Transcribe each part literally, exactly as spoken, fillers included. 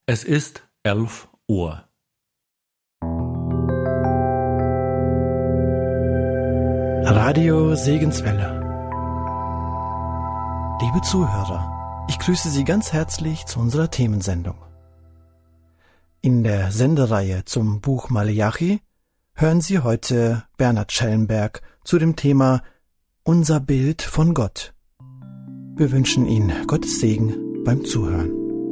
Es ist elf Uhr. Radio Segenswelle. Liebe Zuhörer, ich grüße Sie ganz herzlich zu unserer Themensendung. In der Sendereihe zum Buch Maleachi hören Sie heute Bernhard Schellenberg zu dem Thema Unser Bild von Gott. Wir wünschen Ihnen Gottes Segen beim Zuhören.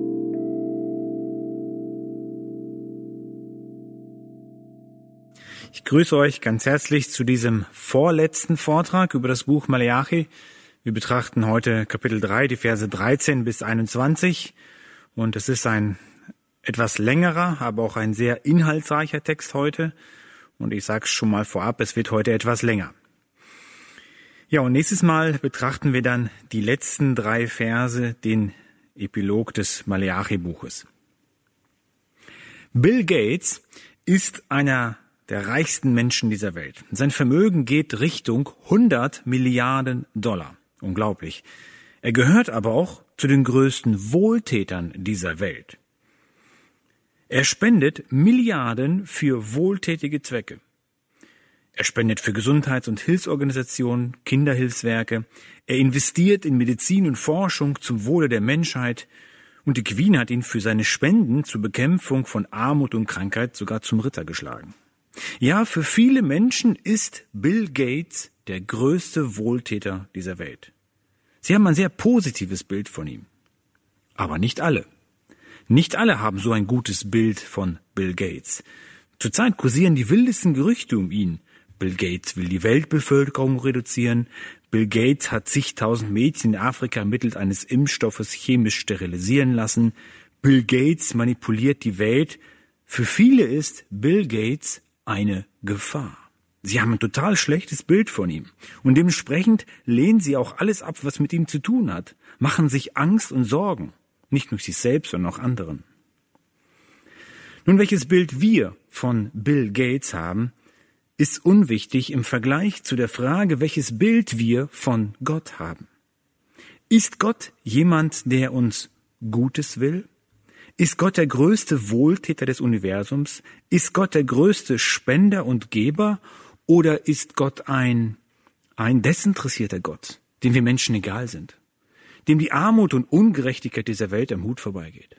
Ich grüße euch ganz herzlich zu diesem vorletzten Vortrag über das Buch Maleachi. Wir betrachten heute Kapitel drei, die Verse dreizehn bis einundzwanzig. Und es ist ein etwas längerer, aber auch ein sehr inhaltsreicher Text heute. Und ich sage es schon mal vorab, es wird heute etwas länger. Ja, und nächstes Mal betrachten wir dann die letzten drei Verse, den Epilog des Maleachi-Buches. Bill Gates ist einer der reichsten Menschen dieser Welt. Sein Vermögen geht Richtung hundert Milliarden Dollar. Unglaublich. Er gehört aber auch zu den größten Wohltätern dieser Welt. Er spendet Milliarden für wohltätige Zwecke. Er spendet für Gesundheits- und Hilfsorganisationen, Kinderhilfswerke. Er investiert in Medizin und Forschung zum Wohle der Menschheit. Und die Queen hat ihn für seine Spenden zur Bekämpfung von Armut und Krankheit sogar zum Ritter geschlagen. Ja, für viele Menschen ist Bill Gates der größte Wohltäter dieser Welt. Sie haben ein sehr positives Bild von ihm. Aber nicht alle. Nicht alle haben so ein gutes Bild von Bill Gates. Zurzeit kursieren die wildesten Gerüchte um ihn. Bill Gates will die Weltbevölkerung reduzieren. Bill Gates hat zigtausend Mädchen in Afrika mittels eines Impfstoffes chemisch sterilisieren lassen. Bill Gates manipuliert die Welt. Für viele ist Bill Gates eine Gefahr. Sie haben ein total schlechtes Bild von ihm. Und dementsprechend lehnen sie auch alles ab, was mit ihm zu tun hat, machen sich Angst und Sorgen. Nicht nur sich selbst, sondern auch anderen. Nun, welches Bild wir von Bill Gates haben, ist unwichtig im Vergleich zu der Frage, welches Bild wir von Gott haben. Ist Gott jemand, der uns Gutes will? Ist Gott der größte Wohltäter des Universums? Ist Gott der größte Spender und Geber? Oder ist Gott ein, ein desinteressierter Gott, dem wir Menschen egal sind? Dem die Armut und Ungerechtigkeit dieser Welt am Hut vorbeigeht?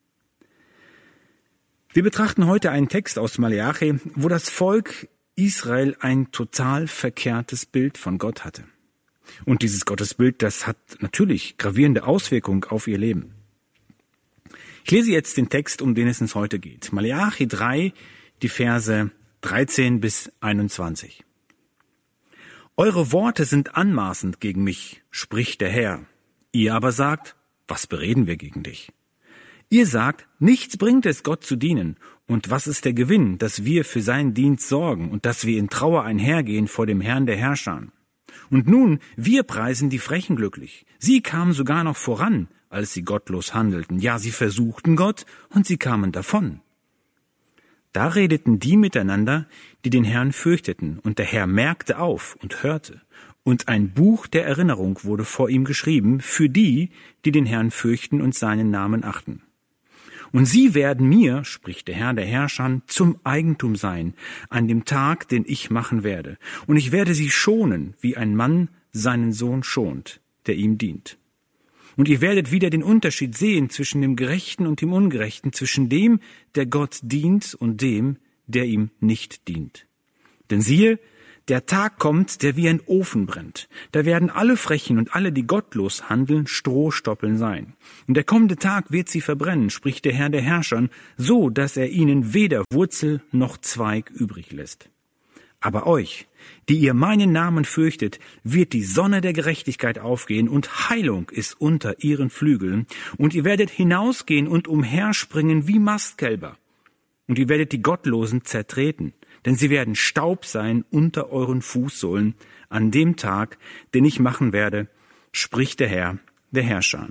Wir betrachten heute einen Text aus Maleachi, wo das Volk Israel ein total verkehrtes Bild von Gott hatte. Und dieses Gottesbild, das hat natürlich gravierende Auswirkungen auf ihr Leben. Ich lese jetzt den Text, um den es uns heute geht. Maleachi drei, die Verse dreizehn bis einundzwanzig. Eure Worte sind anmaßend gegen mich, spricht der Herr. Ihr aber sagt, was bereden wir gegen dich? Ihr sagt, nichts bringt es, Gott zu dienen. Und was ist der Gewinn, dass wir für seinen Dienst sorgen und dass wir in Trauer einhergehen vor dem Herrn der Herrscher? Und nun, wir preisen die Frechen glücklich. Sie kamen sogar noch voran, als sie gottlos handelten. Ja, sie versuchten Gott und sie kamen davon. Da redeten die miteinander, die den Herrn fürchteten, und der Herr merkte auf und hörte. Und ein Buch der Erinnerung wurde vor ihm geschrieben für die, die den Herrn fürchten und seinen Namen achten. Und sie werden mir, spricht der Herr der Herrscher, zum Eigentum sein, an dem Tag, den ich machen werde. Und ich werde sie schonen, wie ein Mann seinen Sohn schont, der ihm dient. Und ihr werdet wieder den Unterschied sehen zwischen dem Gerechten und dem Ungerechten, zwischen dem, der Gott dient und dem, der ihm nicht dient. Denn siehe, der Tag kommt, der wie ein Ofen brennt. Da werden alle Frechen und alle, die gottlos handeln, Strohstoppeln sein. Und der kommende Tag wird sie verbrennen, spricht der Herr der Herrscher, so, dass er ihnen weder Wurzel noch Zweig übrig lässt. Aber euch, die ihr meinen Namen fürchtet, wird die Sonne der Gerechtigkeit aufgehen und Heilung ist unter ihren Flügeln. Und ihr werdet hinausgehen und umherspringen wie Mastkälber. Und ihr werdet die Gottlosen zertreten, denn sie werden Staub sein unter euren Fußsohlen an dem Tag, den ich machen werde, spricht der Herr, der Herrscher.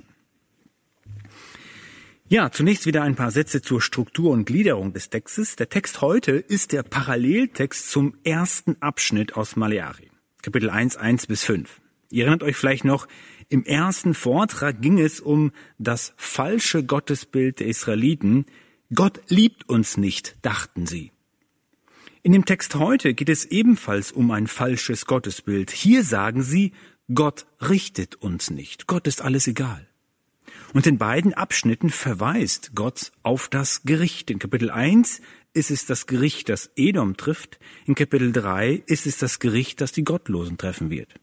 Ja, zunächst wieder ein paar Sätze zur Struktur und Gliederung des Textes. Der Text heute ist der Paralleltext zum ersten Abschnitt aus Maleachi, Kapitel eins, eins bis fünf. Ihr erinnert euch vielleicht noch, Im ersten Vortrag ging es um das falsche Gottesbild der Israeliten. Gott liebt uns nicht, dachten sie. In dem Text heute geht es ebenfalls um ein falsches Gottesbild. Hier sagen sie, Gott richtet uns nicht. Gott ist alles egal. Und in beiden Abschnitten verweist Gott auf das Gericht. In Kapitel eins ist es das Gericht, das Edom trifft. In Kapitel drei ist es das Gericht, das die Gottlosen treffen wird.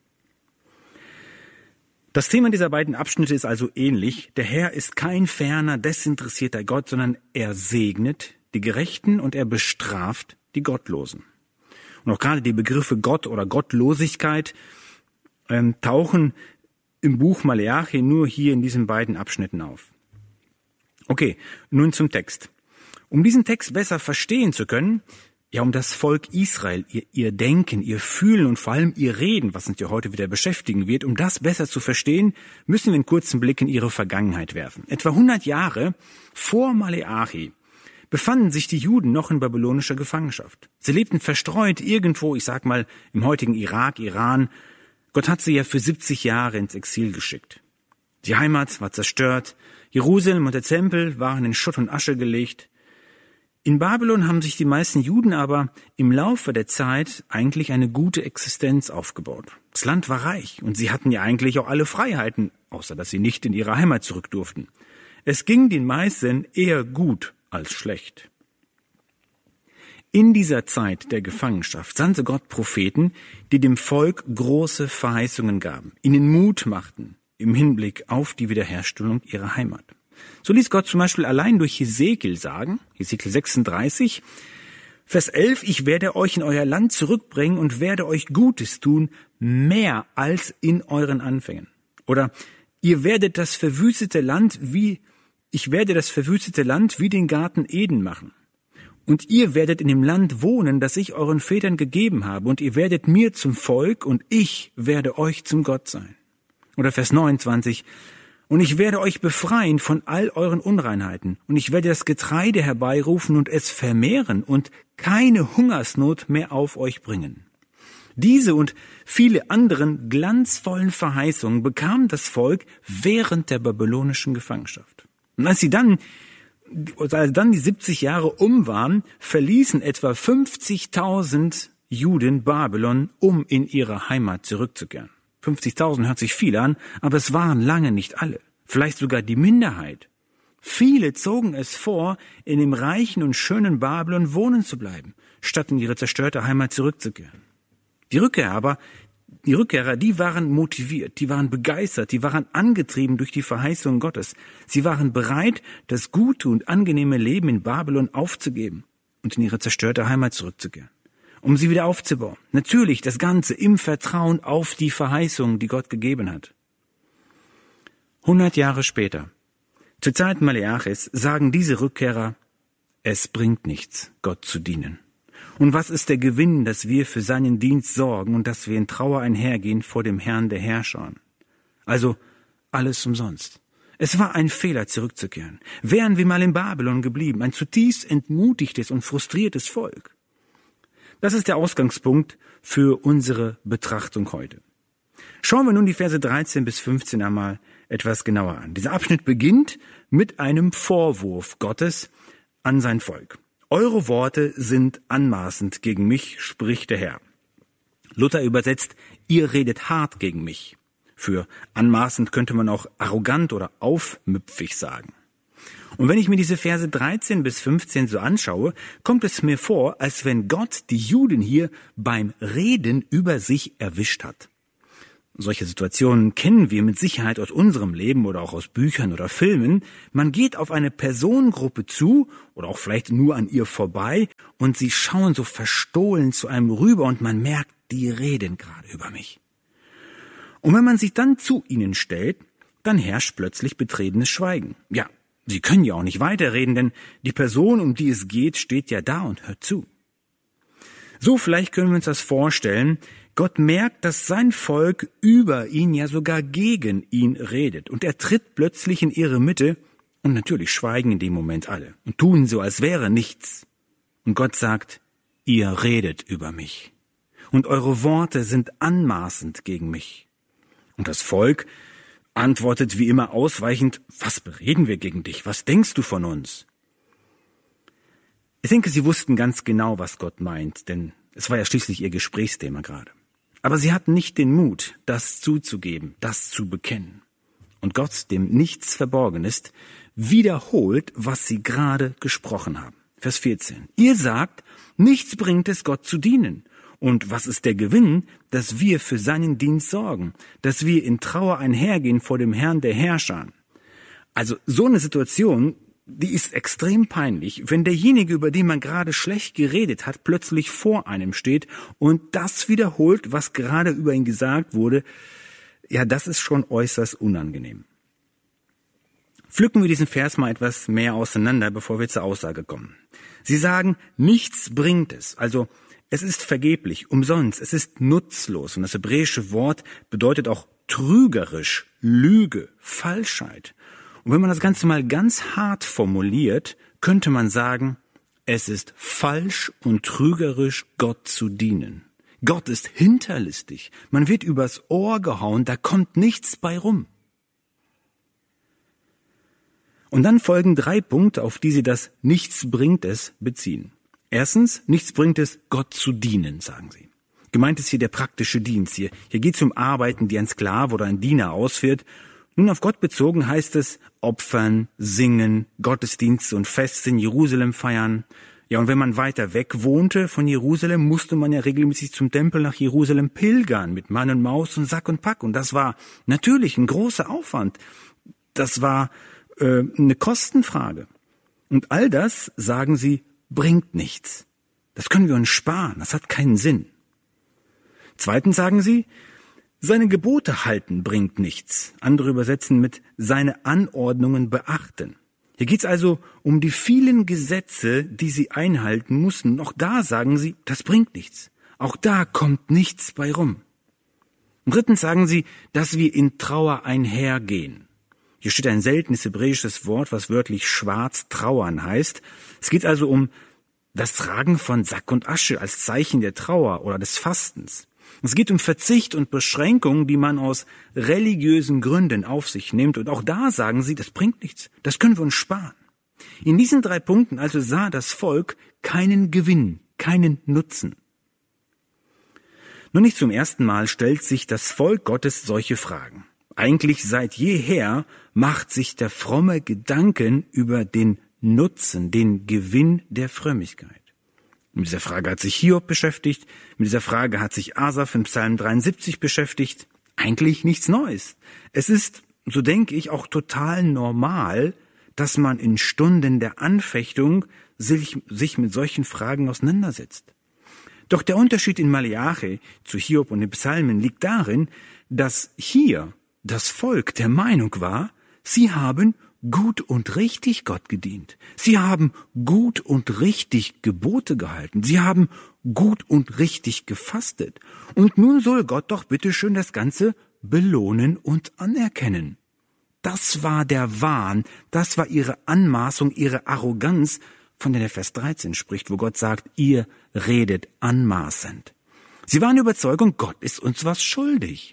Das Thema dieser beiden Abschnitte ist also ähnlich. Der Herr ist kein ferner, desinteressierter Gott, sondern er segnet die Gerechten und er bestraft die Gottlosen. Und auch gerade die Begriffe Gott oder Gottlosigkeit ähm, tauchen im Buch Maleachi nur hier in diesen beiden Abschnitten auf. Okay, nun zum Text. Um diesen Text besser verstehen zu können, ja, um das Volk Israel, ihr, ihr Denken, ihr Fühlen und vor allem ihr Reden, was uns ja heute wieder beschäftigen wird, um das besser zu verstehen, müssen wir einen kurzen Blick in ihre Vergangenheit werfen. Etwa hundert Jahre vor Maleachi befanden sich die Juden noch in babylonischer Gefangenschaft. Sie lebten verstreut irgendwo, ich sag mal, im heutigen Irak, Iran. Gott hat sie ja für siebzig Jahre ins Exil geschickt. Die Heimat war zerstört, Jerusalem und der Tempel waren in Schutt und Asche gelegt. In Babylon haben sich die meisten Juden aber im Laufe der Zeit eigentlich eine gute Existenz aufgebaut. Das Land war reich und sie hatten ja eigentlich auch alle Freiheiten, außer dass sie nicht in ihre Heimat zurück durften. Es ging den meisten eher gut als schlecht. In dieser Zeit der Gefangenschaft sandte Gott Propheten, die dem Volk große Verheißungen gaben, ihnen Mut machten im Hinblick auf die Wiederherstellung ihrer Heimat. So ließ Gott zum Beispiel allein durch Hesekiel sagen, Hesekiel sechsunddreißig, Vers elf, ich werde euch in euer Land zurückbringen und werde euch Gutes tun, mehr als in euren Anfängen. Oder ihr werdet das verwüstete Land wie, ich werde das verwüstete Land wie den Garten Eden machen. Und ihr werdet in dem Land wohnen, das ich euren Vätern gegeben habe, und ihr werdet mir zum Volk, und ich werde euch zum Gott sein. Oder Vers neunundzwanzig, und ich werde euch befreien von all euren Unreinheiten, und ich werde das Getreide herbeirufen und es vermehren und keine Hungersnot mehr auf euch bringen. Diese und viele anderen glanzvollen Verheißungen bekam das Volk während der babylonischen Gefangenschaft. Und als sie dann, als dann die siebzig Jahre um waren, verließen etwa fünfzigtausend Juden Babylon, um in ihre Heimat zurückzukehren. fünfzigtausend hört sich viel an, aber es waren lange nicht alle, vielleicht sogar die Minderheit. Viele zogen es vor, in dem reichen und schönen Babylon wohnen zu bleiben, statt in ihre zerstörte Heimat zurückzukehren. Die Rückkehrer aber, die Rückkehrer, die waren motiviert, die waren begeistert, die waren angetrieben durch die Verheißungen Gottes. Sie waren bereit, das gute und angenehme Leben in Babylon aufzugeben und in ihre zerstörte Heimat zurückzukehren, um sie wieder aufzubauen. Natürlich das Ganze im Vertrauen auf die Verheißungen, die Gott gegeben hat. Hundert Jahre später, zur Zeit Maleachis, sagen diese Rückkehrer, es bringt nichts, Gott zu dienen. Und was ist der Gewinn, dass wir für seinen Dienst sorgen und dass wir in Trauer einhergehen vor dem Herrn der Herrscher? Also alles umsonst. Es war ein Fehler, zurückzukehren. Wären wir mal in Babylon geblieben, ein zutiefst entmutigtes und frustriertes Volk. Das ist der Ausgangspunkt für unsere Betrachtung heute. Schauen wir nun die Verse dreizehn bis fünfzehn einmal etwas genauer an. Dieser Abschnitt beginnt mit einem Vorwurf Gottes an sein Volk. Eure Worte sind anmaßend gegen mich, spricht der Herr. Luther übersetzt, ihr redet hart gegen mich. Für anmaßend könnte man auch arrogant oder aufmüpfig sagen. Und wenn ich mir diese Verse dreizehn bis fünfzehn so anschaue, kommt es mir vor, als wenn Gott die Juden hier beim Reden über sich erwischt hat. Solche Situationen kennen wir mit Sicherheit aus unserem Leben oder auch aus Büchern oder Filmen. Man geht auf eine Personengruppe zu oder auch vielleicht nur an ihr vorbei und sie schauen so verstohlen zu einem rüber und man merkt, die reden gerade über mich. Und wenn man sich dann zu ihnen stellt, dann herrscht plötzlich betretenes Schweigen. Ja, sie können ja auch nicht weiterreden, denn die Person, um die es geht, steht ja da und hört zu. So vielleicht können wir uns das vorstellen. Gott merkt, dass sein Volk über ihn, ja sogar gegen ihn redet. Und er tritt plötzlich in ihre Mitte und natürlich schweigen in dem Moment alle und tun so, als wäre nichts. Und Gott sagt, ihr redet über mich und eure Worte sind anmaßend gegen mich. Und das Volk antwortet wie immer ausweichend: Was bereden wir gegen dich? Was denkst du von uns? Ich denke, sie wussten ganz genau, was Gott meint, denn es war ja schließlich ihr Gesprächsthema gerade. Aber sie hatten nicht den Mut, das zuzugeben, das zu bekennen. Und Gott, dem nichts verborgen ist, wiederholt, was sie gerade gesprochen haben. Vers vierzehn. Ihr sagt, nichts bringt es, Gott zu dienen. Und was ist der Gewinn, dass wir für seinen Dienst sorgen, dass wir in Trauer einhergehen vor dem Herrn der Herrscher? Also so eine Situation, die ist extrem peinlich, wenn derjenige, über den man gerade schlecht geredet hat, plötzlich vor einem steht und das wiederholt, was gerade über ihn gesagt wurde. Ja, das ist schon äußerst unangenehm. Pflücken wir diesen Vers mal etwas mehr auseinander, bevor wir zur Aussage kommen. Sie sagen, nichts bringt es, also es ist vergeblich, umsonst, es ist nutzlos. Und das hebräische Wort bedeutet auch trügerisch, Lüge, Falschheit. Und wenn man das Ganze mal ganz hart formuliert, könnte man sagen, es ist falsch und trügerisch, Gott zu dienen. Gott ist hinterlistig, man wird übers Ohr gehauen, da kommt nichts bei rum. Und dann folgen drei Punkte, auf die sie das Nichts bringt es beziehen. Erstens, nichts bringt es, Gott zu dienen, sagen sie. Gemeint ist hier der praktische Dienst. Hier, hier geht es um Arbeiten, die ein Sklave oder ein Diener ausführt. Nun auf Gott bezogen heißt es opfern, singen, Gottesdienste und Feste in Jerusalem feiern. Ja, und wenn man weiter weg wohnte von Jerusalem, musste man ja regelmäßig zum Tempel nach Jerusalem pilgern mit Mann und Maus und Sack und Pack. Und das war natürlich ein großer Aufwand. Das war äh, eine Kostenfrage. Und all das, sagen sie, bringt nichts. Das können wir uns sparen, das hat keinen Sinn. Zweitens sagen sie, seine Gebote halten bringt nichts. Andere übersetzen mit seine Anordnungen beachten. Hier geht's also um die vielen Gesetze, die sie einhalten mussten. Auch da sagen sie, das bringt nichts. Auch da kommt nichts bei rum. Und drittens sagen sie, dass wir in Trauer einhergehen. Hier steht ein seltenes hebräisches Wort, was wörtlich schwarz trauern heißt. Es geht also um das Tragen von Sack und Asche als Zeichen der Trauer oder des Fastens. Es geht um Verzicht und Beschränkung, die man aus religiösen Gründen auf sich nimmt. Und auch da sagen sie, das bringt nichts, das können wir uns sparen. In diesen drei Punkten also sah das Volk keinen Gewinn, keinen Nutzen. Nur nicht zum ersten Mal stellt sich das Volk Gottes solche Fragen. Eigentlich seit jeher macht sich der Fromme Gedanken über den Nutzen, den Gewinn der Frömmigkeit. Mit dieser Frage hat sich Hiob beschäftigt, mit dieser Frage hat sich Asaf im Psalm dreiundsiebzig beschäftigt. Eigentlich nichts Neues. Es ist, so denke ich, auch total normal, dass man in Stunden der Anfechtung sich, sich mit solchen Fragen auseinandersetzt. Doch der Unterschied in Maleachi zu Hiob und den Psalmen liegt darin, dass hier das Volk der Meinung war, sie haben gut und richtig Gott gedient. Sie haben gut und richtig Gebote gehalten. Sie haben gut und richtig gefastet. Und nun soll Gott doch bitteschön das Ganze belohnen und anerkennen. Das war der Wahn, das war ihre Anmaßung, ihre Arroganz, von der der Vers dreizehn spricht, wo Gott sagt, ihr redet anmaßend. Sie waren der Überzeugung, Gott ist uns was schuldig.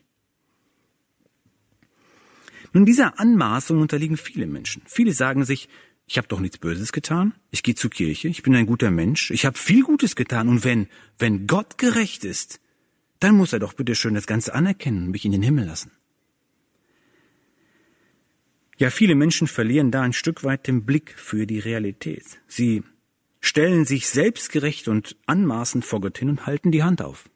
Nun, dieser Anmaßung unterliegen viele Menschen. Viele sagen sich, ich habe doch nichts Böses getan, ich gehe zur Kirche, ich bin ein guter Mensch, ich habe viel Gutes getan und wenn, wenn Gott gerecht ist, dann muss er doch bitte schön das Ganze anerkennen und mich in den Himmel lassen. Ja, viele Menschen verlieren da ein Stück weit den Blick für die Realität. Sie stellen sich selbstgerecht und anmaßend vor Gott hin und halten die Hand auf.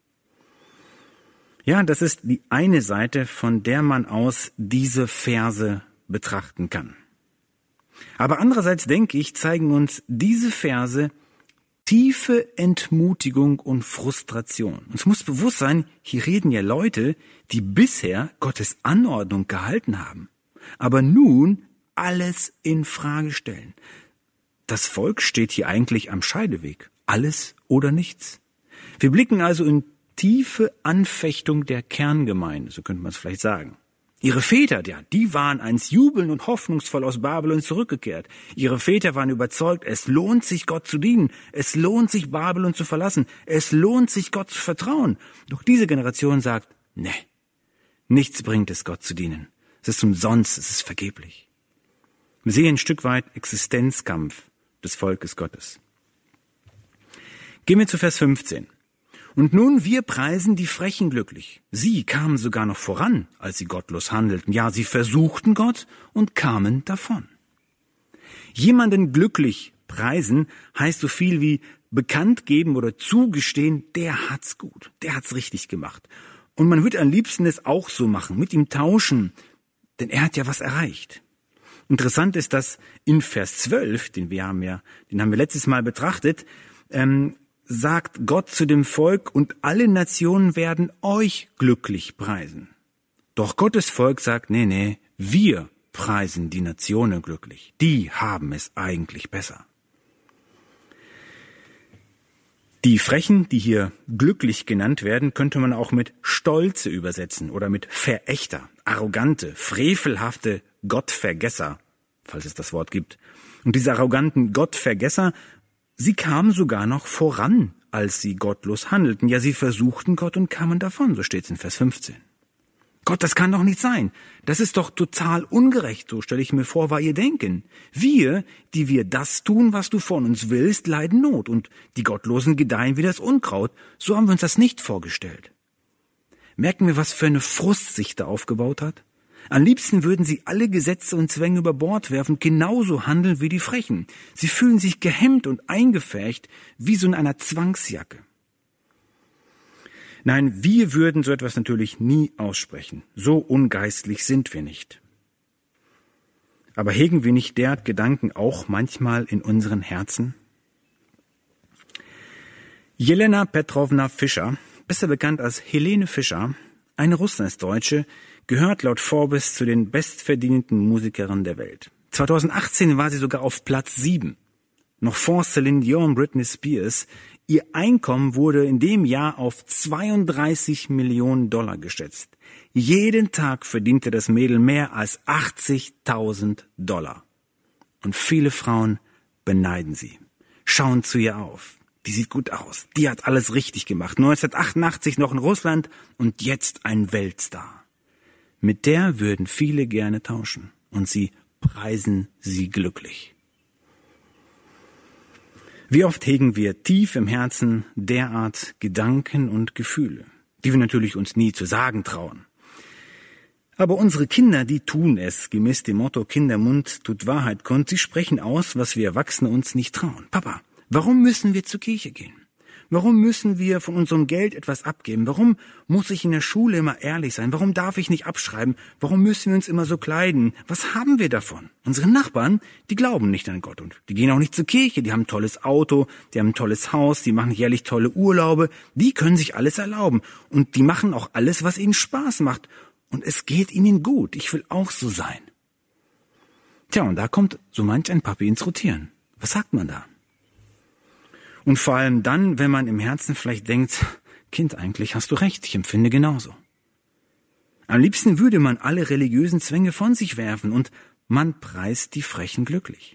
Ja, das ist die eine Seite, von der man aus diese Verse betrachten kann. Aber andererseits, denke ich, zeigen uns diese Verse tiefe Entmutigung und Frustration. Uns muss bewusst sein, hier reden ja Leute, die bisher Gottes Anordnung gehalten haben, aber nun alles in Frage stellen. Das Volk steht hier eigentlich am Scheideweg. Alles oder nichts. Wir blicken also in tiefe Anfechtung der Kerngemeinde, so könnte man es vielleicht sagen. Ihre Väter, ja, die waren einst jubelnd und hoffnungsvoll aus Babylon zurückgekehrt. Ihre Väter waren überzeugt, es lohnt sich, Gott zu dienen. Es lohnt sich, Babylon zu verlassen. Es lohnt sich, Gott zu vertrauen. Doch diese Generation sagt, ne, nichts bringt es, Gott zu dienen. Es ist umsonst, es ist vergeblich. Wir sehen ein Stück weit Existenzkampf des Volkes Gottes. Gehen wir zu Vers fünfzehn. Und nun wir preisen die Frechen glücklich. Sie kamen sogar noch voran, als sie gottlos handelten. Ja, sie versuchten Gott und kamen davon. Jemanden glücklich preisen heißt so viel wie bekannt geben oder zugestehen, der hat's gut, der hat's richtig gemacht. Und man wird am liebsten es auch so machen, mit ihm tauschen, denn er hat ja was erreicht. Interessant ist, dass in Vers zwölf, den wir haben ja, den haben wir letztes Mal betrachtet, ähm, sagt Gott zu dem Volk, und alle Nationen werden euch glücklich preisen. Doch Gottes Volk sagt, nee, nee, wir preisen die Nationen glücklich. Die haben es eigentlich besser. Die Frechen, die hier glücklich genannt werden, könnte man auch mit Stolze übersetzen oder mit Verächter, arrogante, frevelhafte Gottvergesser, falls es das Wort gibt. Und diese arroganten Gottvergesser, sie kamen sogar noch voran, als sie gottlos handelten. Ja, sie versuchten Gott und kamen davon, so steht es in Vers fünfzehn. Gott, das kann doch nicht sein. Das ist doch total ungerecht, so stelle ich mir vor, war ihr Denken. Wir, die wir das tun, was du von uns willst, leiden Not, und die Gottlosen gedeihen wie das Unkraut. So haben wir uns das nicht vorgestellt. Merken wir, was für eine Frust sich da aufgebaut hat? Am liebsten würden sie alle Gesetze und Zwänge über Bord werfen, genauso handeln wie die Frechen. Sie fühlen sich gehemmt und eingefärcht, wie so in einer Zwangsjacke. Nein, wir würden so etwas natürlich nie aussprechen. So ungeistlich sind wir nicht. Aber hegen wir nicht derart Gedanken auch manchmal in unseren Herzen? Jelena Petrovna Fischer, besser bekannt als Helene Fischer, eine Russlandsdeutsche, gehört laut Forbes zu den bestverdienenden Musikerinnen der Welt. zweitausendachtzehn war sie sogar auf Platz sieben. Noch vor Celine Dion und Britney Spears. Ihr Einkommen wurde in dem Jahr auf zweiunddreißig Millionen Dollar geschätzt. Jeden Tag verdiente das Mädel mehr als achtzigtausend Dollar. Und viele Frauen beneiden sie, schauen zu ihr auf. Die sieht gut aus, die hat alles richtig gemacht. neunzehnhundertachtundachtzig noch in Russland und jetzt ein Weltstar. Mit der würden viele gerne tauschen und sie preisen sie glücklich. Wie oft hegen wir tief im Herzen derart Gedanken und Gefühle, die wir natürlich uns nie zu sagen trauen. Aber unsere Kinder, die tun es, gemäß dem Motto Kindermund tut Wahrheit kund. Sie sprechen aus, was wir Erwachsene uns nicht trauen. Papa, warum müssen wir zur Kirche gehen? Warum müssen wir von unserem Geld etwas abgeben? Warum muss ich in der Schule immer ehrlich sein? Warum darf ich nicht abschreiben? Warum müssen wir uns immer so kleiden? Was haben wir davon? Unsere Nachbarn, die glauben nicht an Gott und die gehen auch nicht zur Kirche. Die haben ein tolles Auto, die haben ein tolles Haus, die machen jährlich tolle Urlaube. Die können sich alles erlauben und die machen auch alles, was ihnen Spaß macht. Und es geht ihnen gut. Ich will auch so sein. Tja, und da kommt so manch ein Papi ins Rotieren. Was sagt man da? Und vor allem dann, wenn man im Herzen vielleicht denkt, Kind, eigentlich hast du recht, ich empfinde genauso. Am liebsten würde man alle religiösen Zwänge von sich werfen und man preist die Frechen glücklich.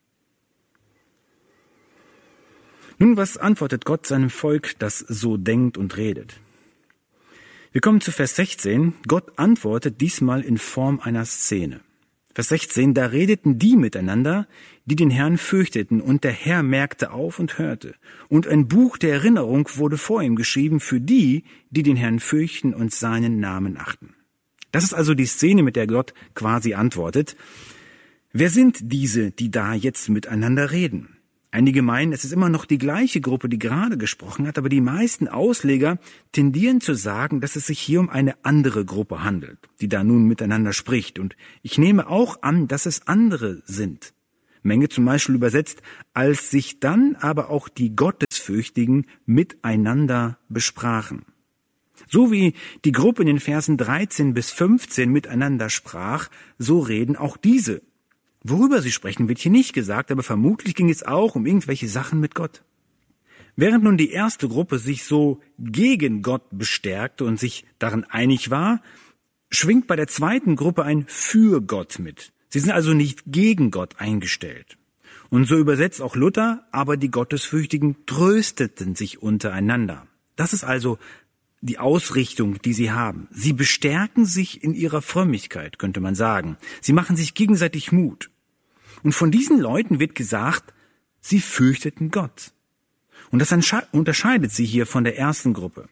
Nun, was antwortet Gott seinem Volk, das so denkt und redet? Wir kommen zu Vers sechzehn. Gott antwortet diesmal in Form einer Szene. Vers sechzehn, da redeten die miteinander, die den Herrn fürchteten, und der Herr merkte auf und hörte. Und ein Buch der Erinnerung wurde vor ihm geschrieben für die, die den Herrn fürchten und seinen Namen achten. Das ist also die Szene, mit der Gott quasi antwortet. Wer sind diese, die da jetzt miteinander reden? Einige meinen, es ist immer noch die gleiche Gruppe, die gerade gesprochen hat, aber die meisten Ausleger tendieren zu sagen, dass es sich hier um eine andere Gruppe handelt, die da nun miteinander spricht. Und ich nehme auch an, dass es andere sind. Menge zum Beispiel übersetzt, als sich dann aber auch die Gottesfürchtigen miteinander besprachen. So wie die Gruppe in den Versen dreizehn bis fünfzehn miteinander sprach, so reden auch diese. Worüber sie sprechen, wird hier nicht gesagt, aber vermutlich ging es auch um irgendwelche Sachen mit Gott. Während nun die erste Gruppe sich so gegen Gott bestärkte und sich darin einig war, schwingt bei der zweiten Gruppe ein für Gott mit. Sie sind also nicht gegen Gott eingestellt. Und so übersetzt auch Luther, aber die Gottesfürchtigen trösteten sich untereinander. Das ist also die Ausrichtung, die sie haben. Sie bestärken sich in ihrer Frömmigkeit, könnte man sagen. Sie machen sich gegenseitig Mut. Und von diesen Leuten wird gesagt, sie fürchteten Gott. Und das unterscheidet sie hier von der ersten Gruppe.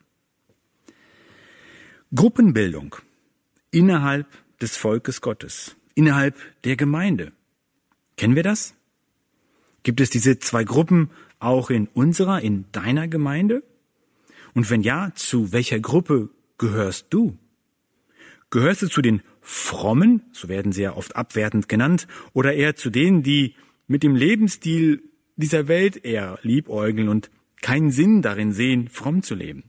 Gruppenbildung innerhalb des Volkes Gottes, innerhalb der Gemeinde. Kennen wir das? Gibt es diese zwei Gruppen auch in unserer, in deiner Gemeinde? Und wenn ja, zu welcher Gruppe gehörst du? Gehörst du zu den Frommen, so werden sie ja oft abwertend genannt, oder eher zu denen, die mit dem Lebensstil dieser Welt eher liebäugeln und keinen Sinn darin sehen, fromm zu leben?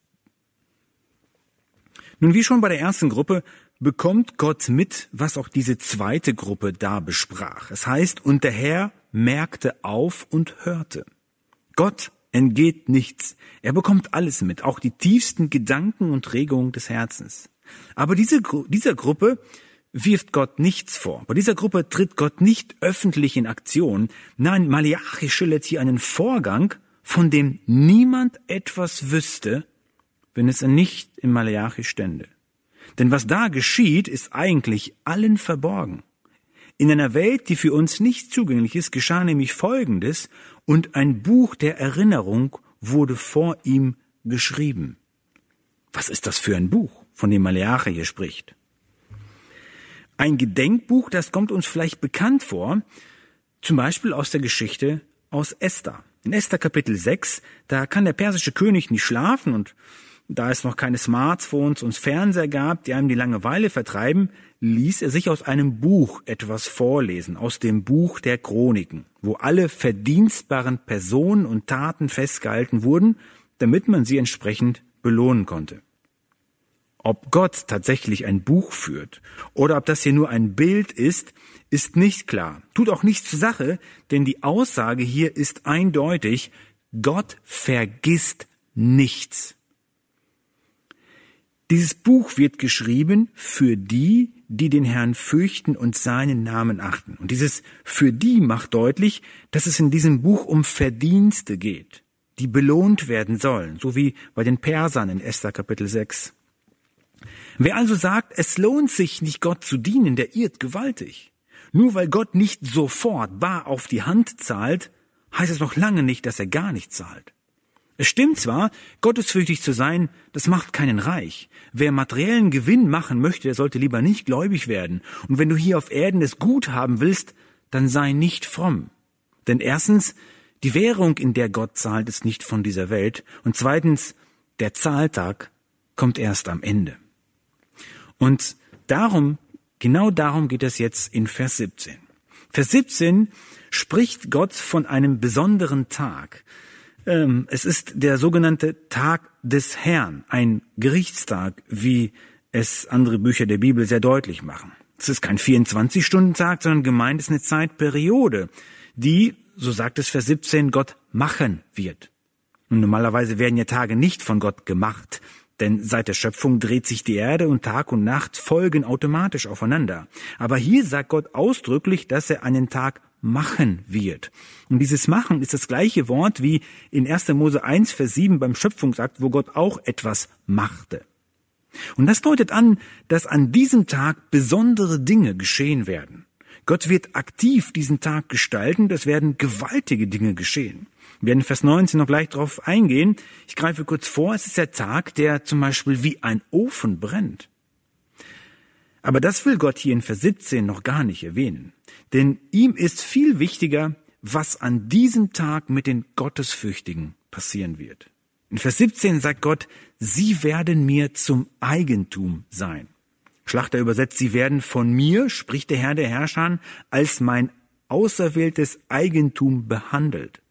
Nun, wie schon bei der ersten Gruppe, bekommt Gott mit, was auch diese zweite Gruppe da besprach. Es heißt, und der Herr merkte auf und hörte. Gott entgeht nichts. Er bekommt alles mit, auch die tiefsten Gedanken und Regungen des Herzens. Aber diese, dieser Gruppe wirft Gott nichts vor. Bei dieser Gruppe tritt Gott nicht öffentlich in Aktion. Nein, Maleachi schildert hier einen Vorgang, von dem niemand etwas wüsste, wenn es nicht im Maleachi stände. Denn was da geschieht, ist eigentlich allen verborgen. In einer Welt, die für uns nicht zugänglich ist, geschah nämlich Folgendes, und ein Buch der Erinnerung wurde vor ihm geschrieben. Was ist das für ein Buch, von dem Maleachi hier spricht? Ein Gedenkbuch, das kommt uns vielleicht bekannt vor, zum Beispiel aus der Geschichte aus Esther. In Esther Kapitel sechs, da kann der persische König nicht schlafen, und da es noch keine Smartphones und Fernseher gab, die einem die Langeweile vertreiben, ließ er sich aus einem Buch etwas vorlesen, aus dem Buch der Chroniken, wo alle verdienstbaren Personen und Taten festgehalten wurden, damit man sie entsprechend belohnen konnte. Ob Gott tatsächlich ein Buch führt oder ob das hier nur ein Bild ist, ist nicht klar. Tut auch nichts zur Sache, denn die Aussage hier ist eindeutig: Gott vergisst nichts. Dieses Buch wird geschrieben für die, die den Herrn fürchten und seinen Namen achten. Und dieses für die macht deutlich, dass es in diesem Buch um Verdienste geht, die belohnt werden sollen, so wie bei den Persern in Esther Kapitel sechs. Wer also sagt, es lohnt sich nicht, Gott zu dienen, der irrt gewaltig. Nur weil Gott nicht sofort bar auf die Hand zahlt, heißt es noch lange nicht, dass er gar nicht zahlt. Es stimmt zwar, gottesfürchtig zu sein, das macht keinen reich. Wer materiellen Gewinn machen möchte, der sollte lieber nicht gläubig werden. Und wenn du hier auf Erden es gut haben willst, dann sei nicht fromm. Denn erstens, die Währung, in der Gott zahlt, ist nicht von dieser Welt. Und zweitens, der Zahltag kommt erst am Ende. Und darum, genau darum geht es jetzt in Vers siebzehn. Vers siebzehn spricht Gott von einem besonderen Tag. Es ist der sogenannte Tag des Herrn, ein Gerichtstag, wie es andere Bücher der Bibel sehr deutlich machen. Es ist kein vierundzwanzig-Stunden-Tag, sondern gemeint ist eine Zeitperiode, die, so sagt es Vers siebzehn, Gott machen wird. Und normalerweise werden ja Tage nicht von Gott gemacht, denn seit der Schöpfung dreht sich die Erde und Tag und Nacht folgen automatisch aufeinander. Aber hier sagt Gott ausdrücklich, dass er einen Tag machen wird. Und dieses Machen ist das gleiche Wort wie in erster Mose eins, Vers sieben beim Schöpfungsakt, wo Gott auch etwas machte. Und das deutet an, dass an diesem Tag besondere Dinge geschehen werden. Gott wird aktiv diesen Tag gestalten, das werden gewaltige Dinge geschehen. Wir werden in Vers neunzehn noch gleich darauf eingehen. Ich greife kurz vor, es ist der Tag, der zum Beispiel wie ein Ofen brennt. Aber das will Gott hier in Vers siebzehn noch gar nicht erwähnen. Denn ihm ist viel wichtiger, was an diesem Tag mit den Gottesfürchtigen passieren wird. In Vers siebzehn sagt Gott, sie werden mir zum Eigentum sein. Schlachter übersetzt, sie werden von mir, spricht der Herr der Herrscher, als mein auserwähltes Eigentum behandelt.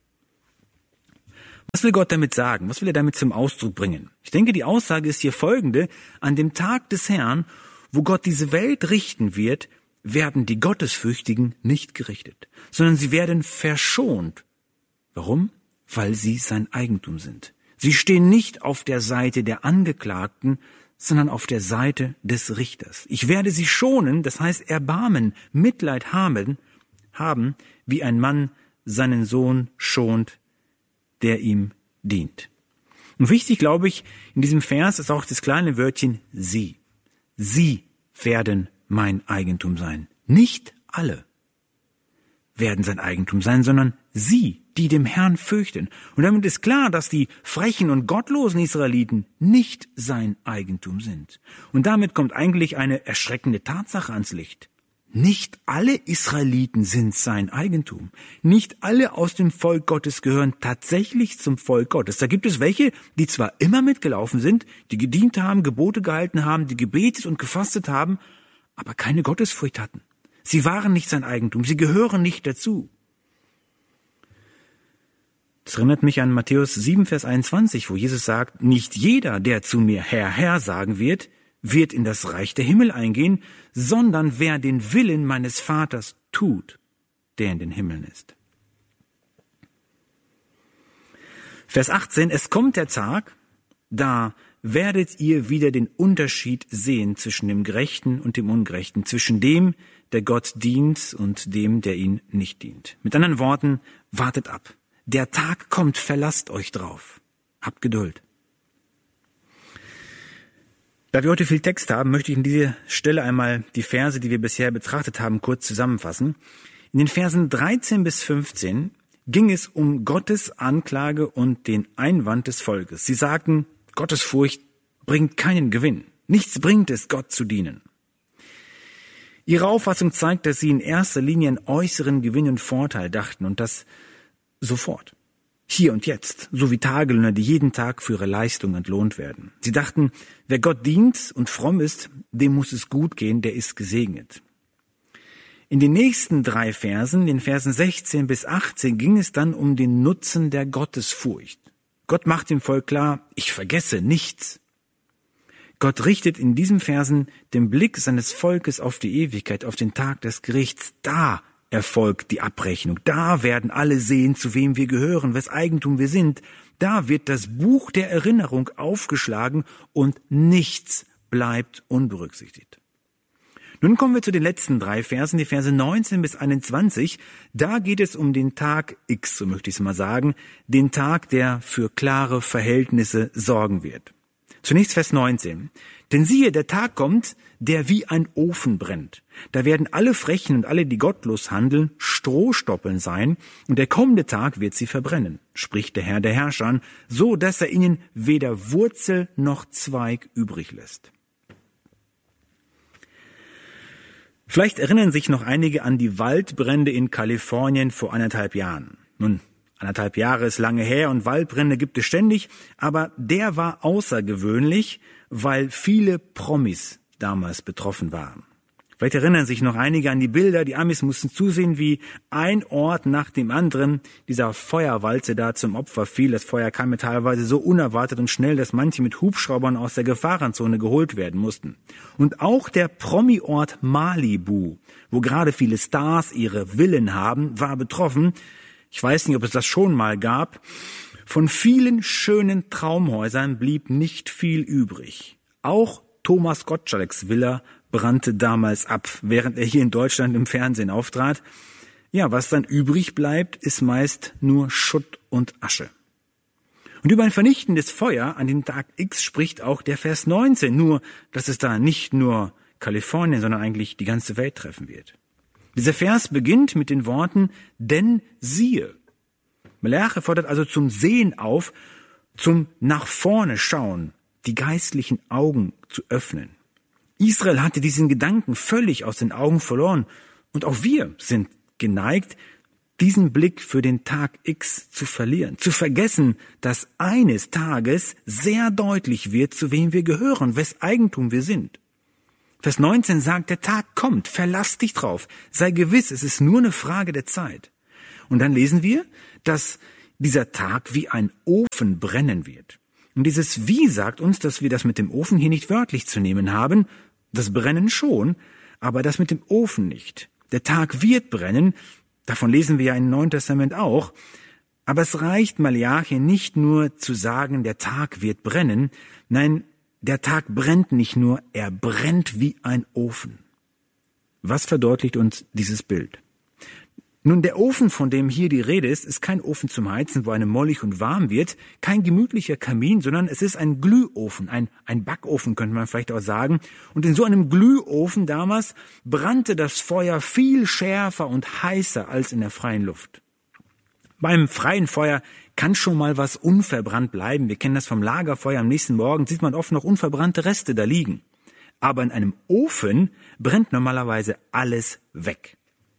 Was will Gott damit sagen? Was will er damit zum Ausdruck bringen? Ich denke, die Aussage ist hier folgende: An dem Tag des Herrn, wo Gott diese Welt richten wird, werden die Gottesfürchtigen nicht gerichtet, sondern sie werden verschont. Warum? Weil sie sein Eigentum sind. Sie stehen nicht auf der Seite der Angeklagten, sondern auf der Seite des Richters. Ich werde sie schonen, das heißt Erbarmen, Mitleid haben, haben, wie ein Mann seinen Sohn schont, der ihm dient. Und wichtig, glaube ich, in diesem Vers ist auch das kleine Wörtchen sie. Sie werden mein Eigentum sein. Nicht alle werden sein Eigentum sein, sondern sie, die dem Herrn fürchten. Und damit ist klar, dass die frechen und gottlosen Israeliten nicht sein Eigentum sind. Und damit kommt eigentlich eine erschreckende Tatsache ans Licht. Nicht alle Israeliten sind sein Eigentum. Nicht alle aus dem Volk Gottes gehören tatsächlich zum Volk Gottes. Da gibt es welche, die zwar immer mitgelaufen sind, die gedient haben, Gebote gehalten haben, die gebetet und gefastet haben, aber keine Gottesfurcht hatten. Sie waren nicht sein Eigentum, sie gehören nicht dazu. Das erinnert mich an Matthäus sieben, Vers einundzwanzig, wo Jesus sagt, nicht jeder, der zu mir Herr, Herr sagen wird, wird in das Reich der Himmel eingehen, sondern wer den Willen meines Vaters tut, der in den Himmeln ist. Vers achtzehn, es kommt der Tag, da werdet ihr wieder den Unterschied sehen zwischen dem Gerechten und dem Ungerechten, zwischen dem, der Gott dient und dem, der ihn nicht dient. Mit anderen Worten, wartet ab. Der Tag kommt, verlasst euch drauf. Habt Geduld. Da wir heute viel Text haben, möchte ich an dieser Stelle einmal die Verse, die wir bisher betrachtet haben, kurz zusammenfassen. In den Versen dreizehn bis fünfzehn ging es um Gottes Anklage und den Einwand des Volkes. Sie sagten, Gottesfurcht bringt keinen Gewinn. Nichts bringt es, Gott zu dienen. Ihre Auffassung zeigt, dass sie in erster Linie an äußeren Gewinn und Vorteil dachten und das sofort. Hier und jetzt, so wie Tagelöhner, die jeden Tag für ihre Leistung entlohnt werden. Sie dachten, wer Gott dient und fromm ist, dem muss es gut gehen, der ist gesegnet. In den nächsten drei Versen, den Versen sechzehn bis achtzehn, ging es dann um den Nutzen der Gottesfurcht. Gott macht dem Volk klar, ich vergesse nichts. Gott richtet in diesen Versen den Blick seines Volkes auf die Ewigkeit, auf den Tag des Gerichts. Da erfolgt die Abrechnung. Da werden alle sehen, zu wem wir gehören, wes Eigentum wir sind. Da wird das Buch der Erinnerung aufgeschlagen und nichts bleibt unberücksichtigt. Nun kommen wir zu den letzten drei Versen, die Verse neunzehn bis einundzwanzig. Da geht es um den Tag X, so möchte ich es mal sagen, den Tag, der für klare Verhältnisse sorgen wird. Zunächst Vers neunzehn. Denn siehe, der Tag kommt, der wie ein Ofen brennt. Da werden alle Frechen und alle, die gottlos handeln, Strohstoppeln sein, und der kommende Tag wird sie verbrennen, spricht der Herr der Herrscher, so dass er ihnen weder Wurzel noch Zweig übrig lässt. Vielleicht erinnern sich noch einige an die Waldbrände in Kalifornien vor anderthalb Jahren. Nun, anderthalb Jahre ist lange her und Waldbrände gibt es ständig, aber der war außergewöhnlich, weil viele Promis damals betroffen waren. Vielleicht erinnern sich noch einige an die Bilder, die Amis mussten zusehen, wie ein Ort nach dem anderen dieser Feuerwalze da zum Opfer fiel. Das Feuer kam mir teilweise so unerwartet und schnell, dass manche mit Hubschraubern aus der Gefahrenzone geholt werden mussten. Und auch der Promi-Ort Malibu, wo gerade viele Stars ihre Villen haben, war betroffen. Ich weiß nicht, ob es das schon mal gab. Von vielen schönen Traumhäusern blieb nicht viel übrig. Auch Thomas Gottschalks Villa brannte damals ab, während er hier in Deutschland im Fernsehen auftrat. Ja, was dann übrig bleibt, ist meist nur Schutt und Asche. Und über ein vernichtendes Feuer an dem Tag X spricht auch der Vers neunzehn, nur dass es da nicht nur Kalifornien, sondern eigentlich die ganze Welt treffen wird. Dieser Vers beginnt mit den Worten, denn siehe. Maleachi fordert also zum Sehen auf, zum nach vorne schauen, die geistlichen Augen zu öffnen. Israel hatte diesen Gedanken völlig aus den Augen verloren und auch wir sind geneigt, diesen Blick für den Tag X zu verlieren, zu vergessen, dass eines Tages sehr deutlich wird, zu wem wir gehören, wes Eigentum wir sind. Vers neunzehn sagt, der Tag kommt, verlass dich drauf, sei gewiss, es ist nur eine Frage der Zeit. Und dann lesen wir, dass dieser Tag wie ein Ofen brennen wird. Und dieses Wie sagt uns, dass wir das mit dem Ofen hier nicht wörtlich zu nehmen haben. Das Brennen schon, aber das mit dem Ofen nicht. Der Tag wird brennen, davon lesen wir ja im Neuen Testament auch. Aber es reicht Maleachi nicht nur zu sagen, der Tag wird brennen. Nein, der Tag brennt nicht nur, er brennt wie ein Ofen. Was verdeutlicht uns dieses Bild? Nun, der Ofen, von dem hier die Rede ist, ist kein Ofen zum Heizen, wo einem mollig und warm wird, kein gemütlicher Kamin, sondern es ist ein Glühofen, ein, ein Backofen, könnte man vielleicht auch sagen. Und in so einem Glühofen damals brannte das Feuer viel schärfer und heißer als in der freien Luft. Beim freien Feuer kann schon mal was unverbrannt bleiben. Wir kennen das vom Lagerfeuer. Am nächsten Morgen sieht man oft noch unverbrannte Reste da liegen. Aber in einem Ofen brennt normalerweise alles weg.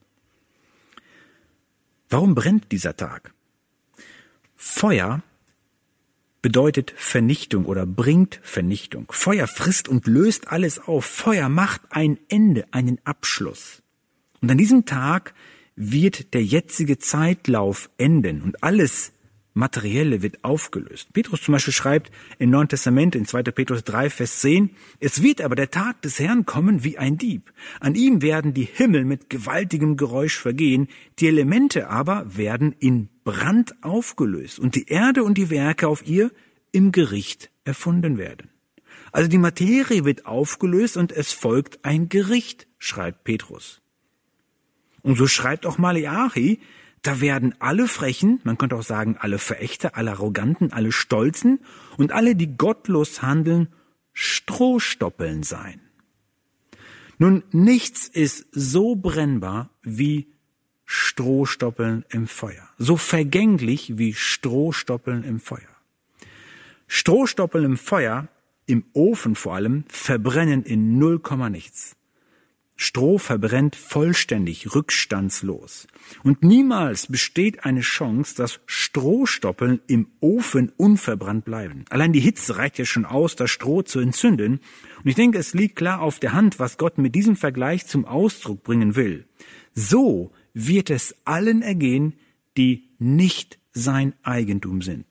Warum brennt dieser Tag? Feuer bedeutet Vernichtung oder bringt Vernichtung. Feuer frisst und löst alles auf. Feuer macht ein Ende, einen Abschluss. Und an diesem Tag wird der jetzige Zeitlauf enden und alles Materielle wird aufgelöst. Petrus zum Beispiel schreibt im Neuen Testament in zweiter Petrus drei, Vers zehn, es wird aber der Tag des Herrn kommen wie ein Dieb. An ihm werden die Himmel mit gewaltigem Geräusch vergehen, die Elemente aber werden in Brand aufgelöst und die Erde und die Werke auf ihr im Gericht erfunden werden. Also die Materie wird aufgelöst und es folgt ein Gericht, schreibt Petrus. Und so schreibt auch Maleachi, da werden alle Frechen, man könnte auch sagen alle Verächter, alle Arroganten, alle Stolzen und alle, die gottlos handeln, Strohstoppeln sein. Nun, nichts ist so brennbar wie Strohstoppeln im Feuer, so vergänglich wie Strohstoppeln im Feuer. Strohstoppeln im Feuer, im Ofen vor allem, verbrennen in null Komma nichts. Stroh verbrennt vollständig, rückstandslos. Und niemals besteht eine Chance, dass Strohstoppeln im Ofen unverbrannt bleiben. Allein die Hitze reicht ja schon aus, das Stroh zu entzünden. Und ich denke, es liegt klar auf der Hand, was Gott mit diesem Vergleich zum Ausdruck bringen will. So wird es allen ergehen, die nicht sein Eigentum sind.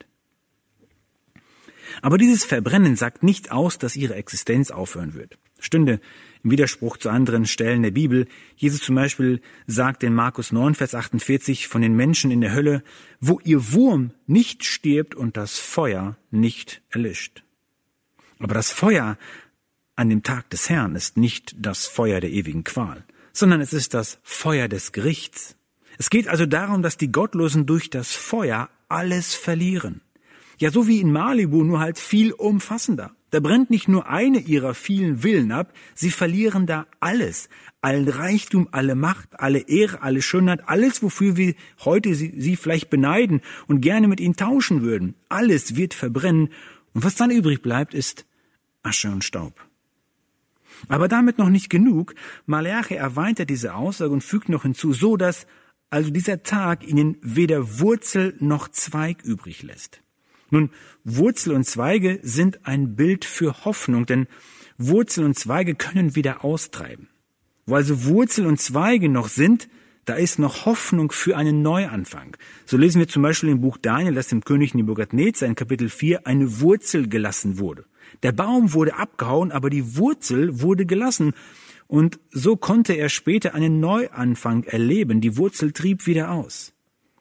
Aber dieses Verbrennen sagt nicht aus, dass ihre Existenz aufhören wird. Stünde im Widerspruch zu anderen Stellen der Bibel. Jesus zum Beispiel sagt in Markus neun, Vers achtundvierzig von den Menschen in der Hölle, wo ihr Wurm nicht stirbt und das Feuer nicht erlischt. Aber das Feuer an dem Tag des Herrn ist nicht das Feuer der ewigen Qual, sondern es ist das Feuer des Gerichts. Es geht also darum, dass die Gottlosen durch das Feuer alles verlieren. Ja, so wie in Malibu, nur halt viel umfassender. Da brennt nicht nur eine ihrer vielen Villen ab, sie verlieren da alles. Allen Reichtum, alle Macht, alle Ehre, alle Schönheit, alles, wofür wir heute sie, sie vielleicht beneiden und gerne mit ihnen tauschen würden. Alles wird verbrennen und was dann übrig bleibt, ist Asche und Staub. Aber damit noch nicht genug. Maleachi erweitert diese Aussage und fügt noch hinzu, so dass also dieser Tag ihnen weder Wurzel noch Zweig übrig lässt. Nun, Wurzel und Zweige sind ein Bild für Hoffnung, denn Wurzel und Zweige können wieder austreiben. Wo also Wurzel und Zweige noch sind, da ist noch Hoffnung für einen Neuanfang. So lesen wir zum Beispiel im Buch Daniel, dass dem König Nebukadnezar in Kapitel vier eine Wurzel gelassen wurde. Der Baum wurde abgehauen, aber die Wurzel wurde gelassen. Und so konnte er später einen Neuanfang erleben. Die Wurzel trieb wieder aus.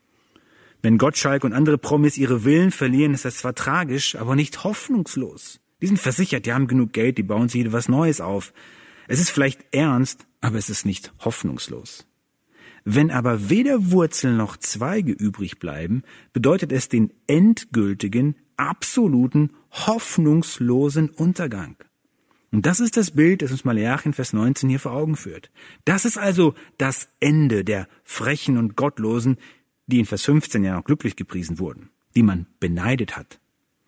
Wenn Gottschalk und andere Promis ihre Villen verlieren, ist das zwar tragisch, aber nicht hoffnungslos. Die sind versichert, die haben genug Geld, die bauen sich wieder was Neues auf. Es ist vielleicht ernst, aber es ist nicht hoffnungslos. Wenn aber weder Wurzel noch Zweige übrig bleiben, bedeutet es den endgültigen, absoluten, hoffnungslosen Untergang. Und das ist das Bild, das uns Maleachi in Vers neunzehn hier vor Augen führt. Das ist also das Ende der Frechen und Gottlosen, die in Vers fünfzehn ja noch glücklich gepriesen wurden, die man beneidet hat.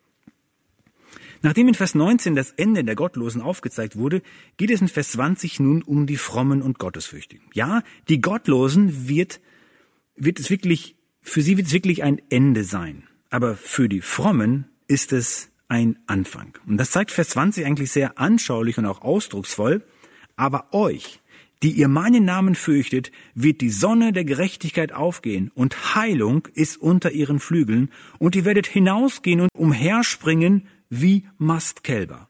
Nachdem in Vers neunzehn das Ende der Gottlosen aufgezeigt wurde, geht es in Vers zwanzig nun um die Frommen und Gottesfürchtigen. Ja, die Gottlosen wird, wird es wirklich, für sie wird es wirklich ein Ende sein. Aber für die Frommen ist es ein Anfang. Und das zeigt Vers zwanzig eigentlich sehr anschaulich und auch ausdrucksvoll. Aber euch, die ihr meinen Namen fürchtet, wird die Sonne der Gerechtigkeit aufgehen und Heilung ist unter ihren Flügeln und ihr werdet hinausgehen und umherspringen wie Mastkälber.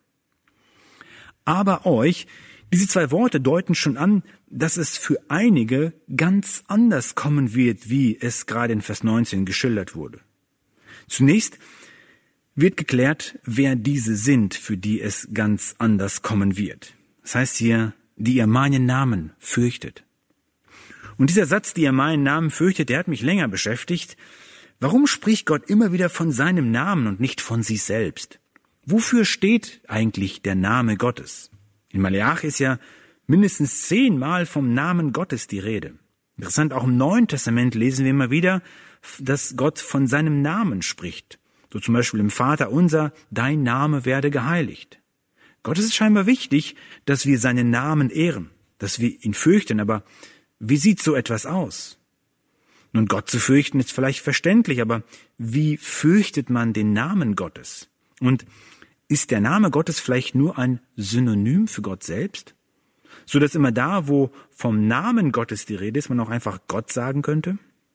Aber euch, diese zwei Worte deuten schon an, dass es für einige ganz anders kommen wird, wie es gerade in Vers neunzehn geschildert wurde. Zunächst wird geklärt, wer diese sind, für die es ganz anders kommen wird. Das heißt hier, die ihr meinen Namen fürchtet. Und dieser Satz, die ihr meinen Namen fürchtet, der hat mich länger beschäftigt. Warum spricht Gott immer wieder von seinem Namen und nicht von sich selbst? Wofür steht eigentlich der Name Gottes? In Maleachi ist ja mindestens zehnmal vom Namen Gottes die Rede. Interessant, auch im Neuen Testament lesen wir immer wieder, dass Gott von seinem Namen spricht. So zum Beispiel im Vater unser, dein Name werde geheiligt. Gott ist es scheinbar wichtig, dass wir seinen Namen ehren, dass wir ihn fürchten, aber wie sieht so etwas aus? Nun, Gott zu fürchten ist vielleicht verständlich, aber wie fürchtet man den Namen Gottes? Und ist der Name Gottes vielleicht nur ein Synonym für Gott selbst? So dass immer da, wo vom Namen Gottes die Rede ist, man auch einfach Gott sagen könnte?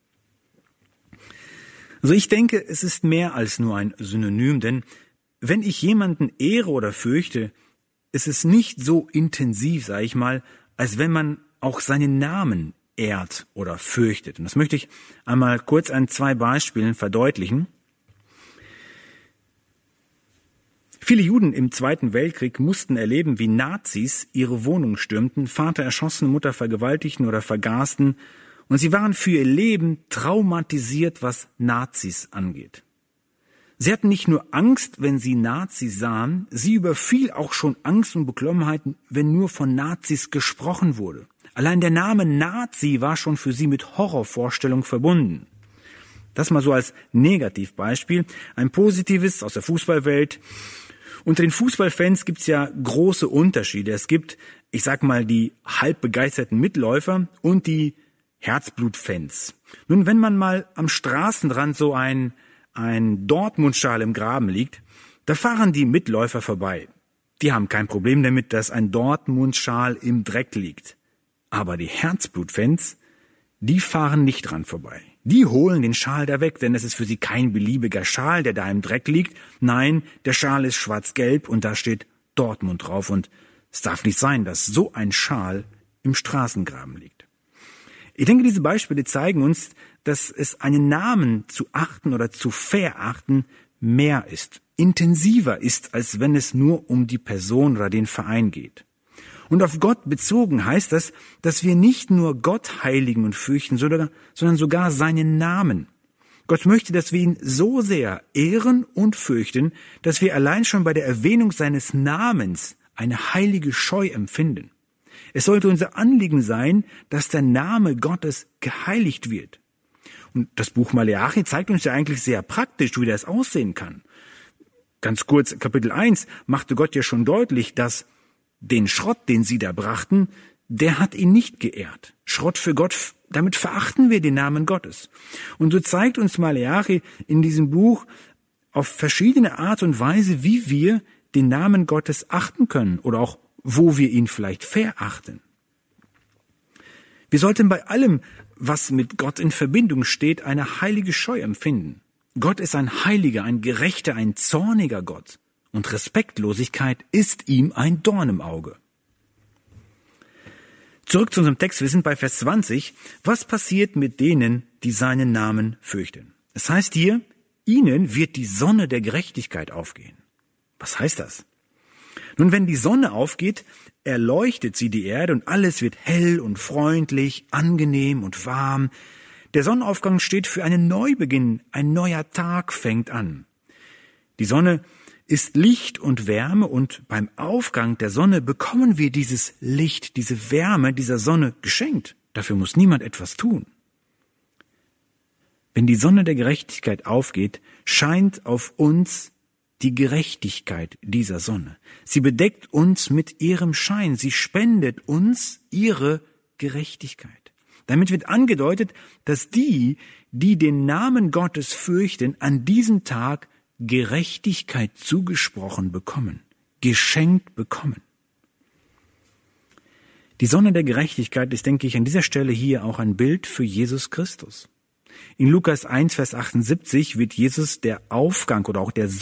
Also ich denke, es ist mehr als nur ein Synonym, denn wenn ich jemanden ehre oder fürchte, ist es nicht so intensiv, sage ich mal, als wenn man auch seinen Namen ehrt oder fürchtet. Und das möchte ich einmal kurz an zwei Beispielen verdeutlichen. Viele Juden im Zweiten Weltkrieg mussten erleben, wie Nazis ihre Wohnung stürmten, Vater erschossen, Mutter vergewaltigten oder vergasten, und sie waren für ihr Leben traumatisiert, was Nazis angeht. Sie hatten nicht nur Angst, wenn sie Nazis sahen, sie überfiel auch schon Angst und Beklommenheit, wenn nur von Nazis gesprochen wurde. Allein der Name Nazi war schon für sie mit Horrorvorstellung verbunden. Das mal so als Negativbeispiel. Ein positives aus der Fußballwelt. Unter den Fußballfans gibt es ja große Unterschiede. Es gibt, ich sag mal, die halb begeisterten Mitläufer und die Herzblutfans. Nun, wenn man mal am Straßenrand so ein, ein Dortmund-Schal im Graben liegt, da fahren die Mitläufer vorbei. Die haben kein Problem damit, dass ein Dortmund-Schal im Dreck liegt. Aber die Herzblutfans, die fahren nicht dran vorbei. Die holen den Schal da weg, denn es ist für sie kein beliebiger Schal, der da im Dreck liegt. Nein, der Schal ist schwarz-gelb und da steht Dortmund drauf. Und es darf nicht sein, dass so ein Schal im Straßengraben liegt. Ich denke, diese Beispiele zeigen uns, dass es einen Namen zu achten oder zu verachten mehr ist, intensiver ist, als wenn es nur um die Person oder den Verein geht. Und auf Gott bezogen heißt das, dass wir nicht nur Gott heiligen und fürchten, sondern sogar seinen Namen. Gott möchte, dass wir ihn so sehr ehren und fürchten, dass wir allein schon bei der Erwähnung seines Namens eine heilige Scheu empfinden. Es sollte unser Anliegen sein, dass der Name Gottes geheiligt wird. Und das Buch Maleachi zeigt uns ja eigentlich sehr praktisch, wie das aussehen kann. Ganz kurz, Kapitel eins machte Gott ja schon deutlich, dass den Schrott, den sie da brachten, der hat ihn nicht geehrt. Schrott für Gott, damit verachten wir den Namen Gottes. Und so zeigt uns Maleachi in diesem Buch auf verschiedene Art und Weise, wie wir den Namen Gottes achten können oder auch wo wir ihn vielleicht verachten. Wir sollten bei allem, was mit Gott in Verbindung steht, eine heilige Scheu empfinden. Gott ist ein heiliger, ein gerechter, ein zorniger Gott. Und Respektlosigkeit ist ihm ein Dorn im Auge. Zurück zu unserem Text. Wir sind bei Vers zwanzig. Was passiert mit denen, die seinen Namen fürchten? Es heißt hier, ihnen wird die Sonne der Gerechtigkeit aufgehen. Was heißt das? Nun, wenn die Sonne aufgeht, erleuchtet sie die Erde und alles wird hell und freundlich, angenehm und warm. Der Sonnenaufgang steht für einen Neubeginn, ein neuer Tag fängt an. Die Sonne ist Licht und Wärme und beim Aufgang der Sonne bekommen wir dieses Licht, diese Wärme dieser Sonne geschenkt. Dafür muss niemand etwas tun. Wenn die Sonne der Gerechtigkeit aufgeht, scheint auf uns die Gerechtigkeit dieser Sonne. Sie bedeckt uns mit ihrem Schein. Sie spendet uns ihre Gerechtigkeit. Damit wird angedeutet, dass die, die den Namen Gottes fürchten, an diesem Tag Gerechtigkeit zugesprochen bekommen, geschenkt bekommen. Die Sonne der Gerechtigkeit ist, denke ich, an dieser Stelle hier auch ein Bild für Jesus Christus. In Lukas eins, Vers achtundsiebzig wird Jesus der Aufgang oder auch der